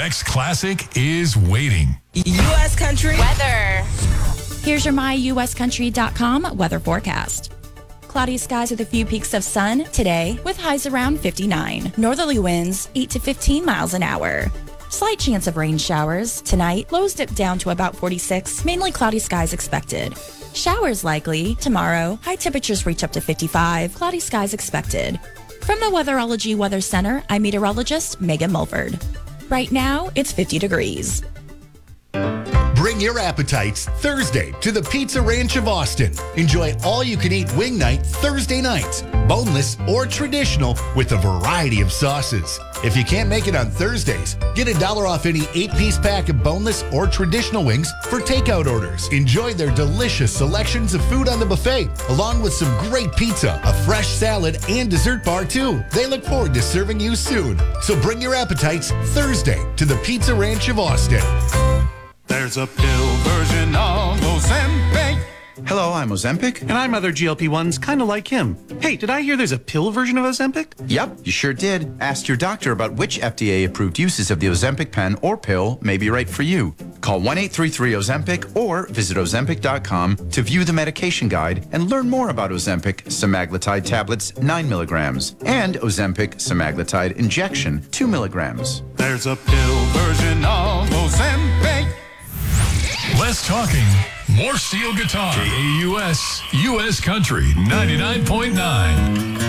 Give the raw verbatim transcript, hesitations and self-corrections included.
next classic is waiting. U S Country weather. Here's your my U S country dot com weather forecast. Cloudy skies with a few peaks of sun today with highs around fifty-nine. Northerly winds eight to fifteen miles an hour. Slight chance of rain showers. Tonight, lows dip down to about forty-six, mainly cloudy skies expected. Showers likely. Tomorrow, high temperatures reach up to fifty-five, cloudy skies expected. From the Weatherology Weather Center, I'm meteorologist Megan Mulford. Right now, it's fifty degrees. Bring your appetites Thursday to the Pizza Ranch of Austin. Enjoy all-you-can-eat wing night Thursday nights, boneless or traditional, with a variety of sauces. If you can't make it on Thursdays, get a dollar off any eight-piece pack of boneless or traditional wings for takeout orders. Enjoy their delicious selections of food on the buffet, along with some great pizza, a fresh salad, and dessert bar too. They look forward to serving you soon. So bring your appetites Thursday to the Pizza Ranch of Austin. There's a pill version of Ozempic. Hello, I'm Ozempic. And I'm other G L P ones kind of like him. Hey, did I hear there's a pill version of Ozempic? Yep, you sure did. Ask your doctor about which F D A-approved uses of the Ozempic pen or pill may be right for you. Call one eight three three Ozempic or visit Ozempic dot com to view the medication guide and learn more about Ozempic semaglutide tablets nine milligrams and Ozempic semaglutide injection two milligrams. There's a pill version of Ozempic. Less talking, more steel guitar. K A U S, U S Country ninety-nine point nine.